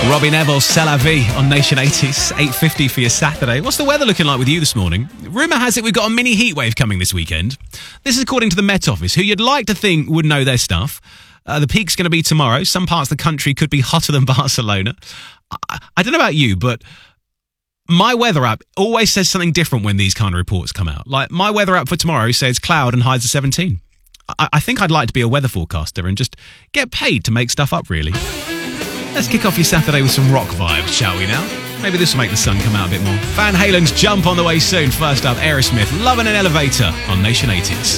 Robbie Neville, C'est la vie on Nation 80s, 8:50 for your Saturday. What's the weather looking like with you this morning? Rumour has it we've got a mini heatwave coming this weekend. This is according to the Met Office, who you'd like to think would know their stuff. The peak's going to be tomorrow. Some parts of the country could be hotter than Barcelona. I don't know about you, but my weather app always says something different when these kind of reports come out. Like, my weather app for tomorrow says cloud and highs of 17. I think I'd like to be a weather forecaster and just get paid to make stuff up, really. Let's kick off your Saturday with some rock vibes, shall we now? Maybe this will make the sun come out a bit more. Van Halen's Jump on the way soon. First up, Aerosmith, Love in an Elevator on Nation 80s.